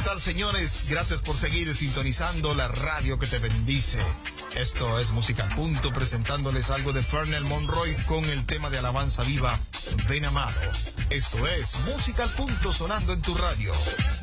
tal, señores? Gracias por seguir sintonizando la radio que te bendice. Esto es Música al Punto, presentándoles algo de Fernell Monroy con el tema de alabanza viva, Ven Amado. Esto es Música al Punto, sonando en tu radio.